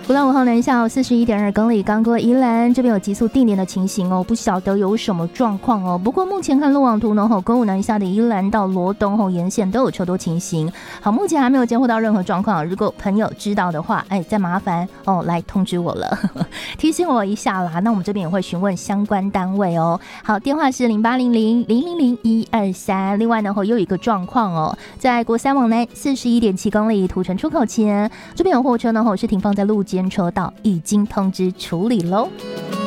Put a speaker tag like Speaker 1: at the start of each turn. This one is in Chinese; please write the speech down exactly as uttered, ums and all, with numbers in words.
Speaker 1: 古兰五号南下四十一点二公里，刚过宜兰这边有急速定点的情形哦，不晓得有什么状况哦。不过目前看路网图呢，公五南下的宜兰到罗东后沿线都有车多情形。好，目前还没有监护到任何状况，如果朋友知道的话，哎，再麻烦哦来通知我了，提醒我一下啦。那我们这边也会询问相关单位哦。好，电话是零八零零零零零一二三。另外呢，又有一个状况哦，在国三往南四十一点七公里土城出口前，这边有货车呢，是停放在路肩车道，已经通知处理喽。